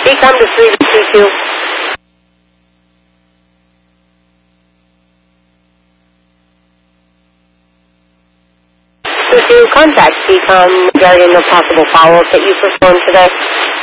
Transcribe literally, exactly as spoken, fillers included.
Decom to three two two. To contact Decom regarding the possible follow-up that you performed today.